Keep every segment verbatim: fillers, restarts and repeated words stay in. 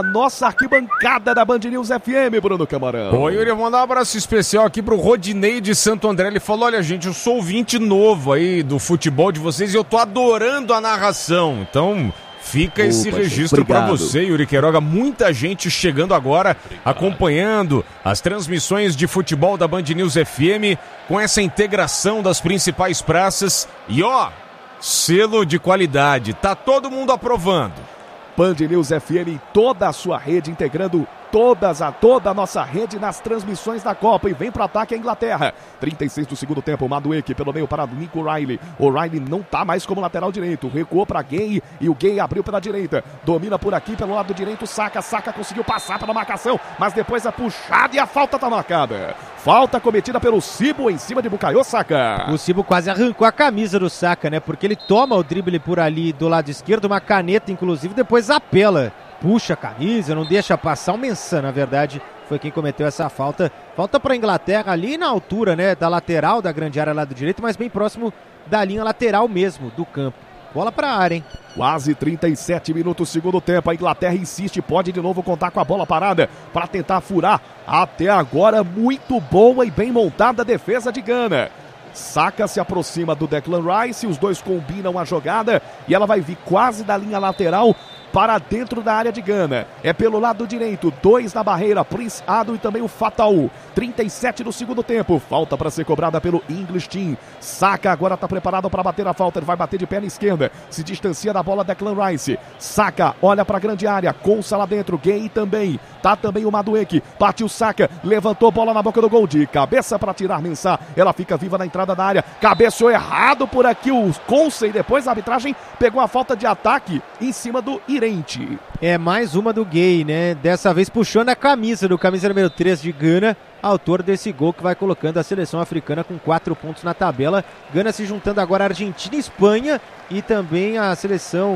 Nossa arquibancada da Band News F M, Bruno Camarão. Oi, Yuri, vou mandar um abraço especial aqui pro Rodinei de Santo André. Ele falou, olha gente, eu sou ouvinte novo aí do futebol de vocês e eu tô adorando a narração. Então, fica esse Opa, registro para você, Yuri Queiroga. Muita gente chegando agora, obrigado, acompanhando as transmissões de futebol da Band News F M com essa integração das principais praças. E ó, selo de qualidade, tá todo mundo aprovando. Band News F M em toda a sua rede, integrando todas a, toda a nossa rede nas transmissões da Copa. E vem para ataque a Inglaterra. trinta e seis do segundo tempo, Madueke pelo meio para Nico Riley. O Riley não tá mais como lateral direito. Recuou para Gay e o Gay abriu pela direita. Domina por aqui pelo lado direito, Saka. Saka conseguiu passar pela marcação, mas depois a puxada e a falta tá marcada. Falta cometida pelo Cibo em cima de Bukayo Saka. O Cibo quase arrancou a camisa do Saka, né? Porque ele toma o drible por ali do lado esquerdo, uma caneta inclusive, depois apela. Puxa a camisa, não deixa passar. O Mensah, na verdade, foi quem cometeu essa falta. Falta para a Inglaterra ali na altura, né, da lateral da grande área lado direito, mas bem próximo da linha lateral mesmo do campo. Bola para a área, hein? Quase trinta e sete minutos, segundo tempo. A Inglaterra insiste, pode de novo contar com a bola parada para tentar furar. Até agora, muito boa e bem montada a defesa de Gana. Saka se aproxima do Declan Rice, os dois combinam a jogada e ela vai vir quase da linha lateral para dentro da área de Gana. É pelo lado direito, dois na barreira, Prince Ado e também o Fatal. trinta e sete do segundo tempo, falta para ser cobrada pelo English Team. Saka agora está preparado para bater a falta, ele vai bater de perna esquerda, se distancia da bola Declan Rice. Saka olha para a grande área, Consa lá dentro, Gay também, tá também o Madueke, partiu Saka, levantou bola na boca do gol, de cabeça para tirar Mensah, ela fica viva na entrada da área, cabeçou errado por aqui o Consa e depois a arbitragem pegou a falta de ataque em cima do Irente. É mais uma do Gay, né? Dessa vez puxando a camisa do camisa número três de Gana, autor desse gol que vai colocando a seleção africana com quatro pontos na tabela. Gana se juntando agora a Argentina e Espanha e também a seleção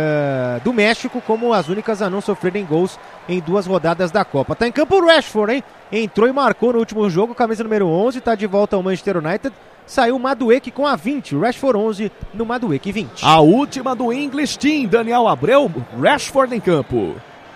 uh, do México como as únicas a não sofrerem gols em duas rodadas da Copa. Tá em campo o Rashford, hein? Entrou e marcou no último jogo, camisa número onze, tá de volta ao Manchester United. Saiu o Madueke com a vinte, Rashford onze no Madueke vinte. A última do English Team, Daniel Abreu, Rashford em campo.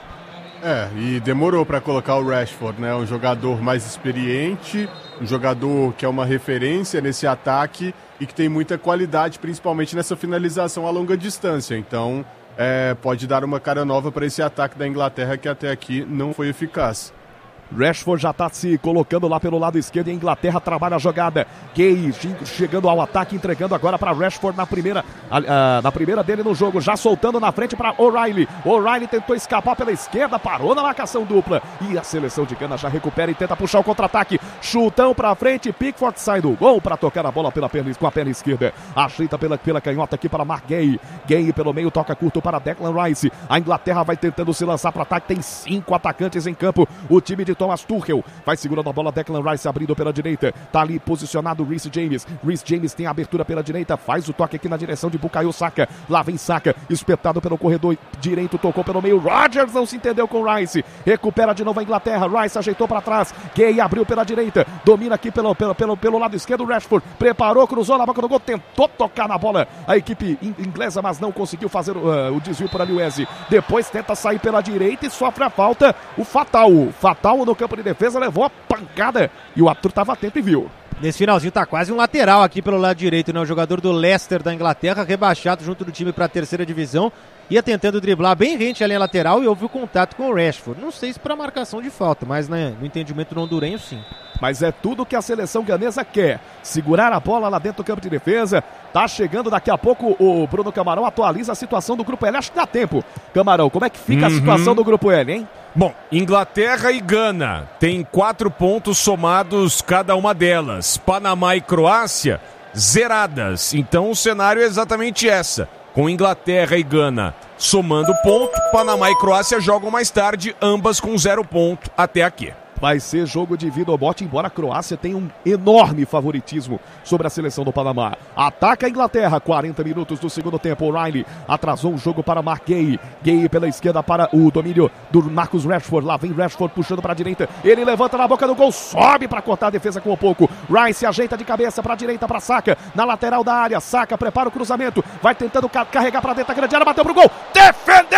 É, e demorou para colocar o Rashford, né? Um jogador mais experiente, um jogador que é uma referência nesse ataque e que tem muita qualidade, principalmente nessa finalização a longa distância. Então, é, pode dar uma cara nova para esse ataque da Inglaterra que até aqui não foi eficaz. Rashford já está se colocando lá pelo lado esquerdo e a Inglaterra trabalha a jogada. Gay chegando ao ataque, entregando agora para Rashford na primeira, uh, na primeira dele no jogo, já soltando na frente para O'Reilly. O'Reilly tentou escapar pela esquerda, parou na marcação dupla e a seleção de Gana já recupera e tenta puxar o contra-ataque. Chutão para frente, Pickford sai do gol para tocar a bola pela perna, com a perna esquerda. Ajeita pela, pela canhota aqui para Mark Gay. Gay pelo meio, toca curto para Declan Rice. A Inglaterra vai tentando se lançar para ataque, tem cinco atacantes em campo. O time de Thomas Tuchel vai segurando a bola, Declan Rice abrindo pela direita, tá ali posicionado Reece James, Reece James tem a abertura pela direita, faz o toque aqui na direção de Bukayo Saka, lá vem Saka, espetado pelo corredor direito, tocou pelo meio, Rodgers não se entendeu com Rice, recupera de novo a Inglaterra, Rice ajeitou para trás, Gay abriu pela direita, domina aqui pelo, pelo, pelo, pelo lado esquerdo, Rashford preparou, cruzou na boca do gol, tentou tocar na bola a equipe inglesa, mas não conseguiu fazer uh, o desvio por ali o Eze, depois tenta sair pela direita e sofre a falta, o Fatal, Fatal no campo de defesa, levou a pancada e o Arthur estava atento e viu. Nesse finalzinho tá quase um lateral aqui pelo lado direito, né? O jogador do Leicester da Inglaterra, rebaixado junto do time para a terceira divisão, ia tentando driblar bem rente a linha lateral e houve o contato com o Rashford. Não sei se para marcação de falta, mas né, no entendimento hondurenho sim. Mas é tudo que a seleção ganesa quer. Segurar a bola lá dentro do campo de defesa. Tá chegando daqui a pouco o Bruno Camarão, atualiza a situação do Grupo L. Acho que dá tempo. Camarão, como é que fica uhum. a situação do Grupo L, hein? Bom, Inglaterra e Gana tem quatro pontos somados cada uma delas. Panamá e Croácia, zeradas. Então o cenário é exatamente essa. Com Inglaterra e Gana somando ponto, Panamá e Croácia jogam mais tarde, ambas com zero ponto até aqui. Vai ser jogo de vida ou morte, embora a Croácia tenha um enorme favoritismo sobre a seleção do Panamá. Ataca a Inglaterra, quarenta minutos do segundo tempo. O'Reilly atrasou o jogo para Mark Gay. Gay pela esquerda para o domínio do Marcus Rashford. Lá vem Rashford puxando para a direita. Ele levanta na boca do gol, sobe para cortar a defesa com um pouco. Rice ajeita de cabeça para a direita para Saka. Na lateral da área, Saka prepara o cruzamento. Vai tentando carregar para dentro da grande área, bateu pro gol. Defendeu!